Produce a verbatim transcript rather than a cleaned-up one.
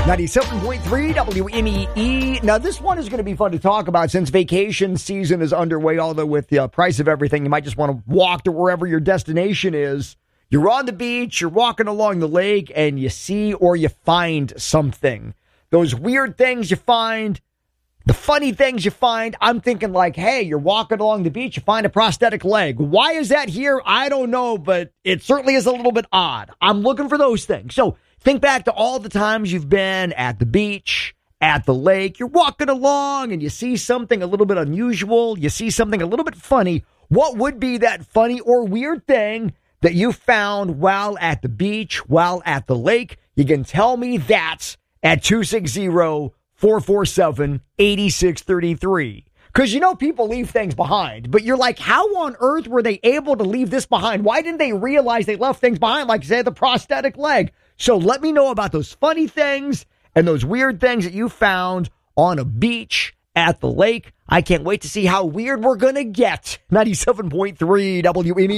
ninety-seven point three W M E E. Now, this one is going to be fun to talk about since vacation season is underway, although with the uh, price of everything, you might just want to walk to wherever your destination is. You're on the beach, you're walking along the lake, and you see or you find something. Those weird things you find, the funny things you find. I'm thinking like, hey, you're walking along the beach, you find a prosthetic leg. Why is that here? I don't know, but it certainly is a little bit odd. I'm looking for those things. So think back to all the times you've been at the beach, at the lake. You're walking along and you see something a little bit unusual. You see something a little bit funny. What would be that funny or weird thing that you found while at the beach, while at the lake? You can tell me that at two six zero, four four seven, eight six three three. Because, you know, people leave things behind, but you're like, how on earth were they able to leave this behind? Why didn't they realize they left things behind, like, say, the prosthetic leg? So let me know about those funny things and those weird things that you found on a beach, at the lake. I can't wait to see how weird we're going to get. ninety-seven point three W M E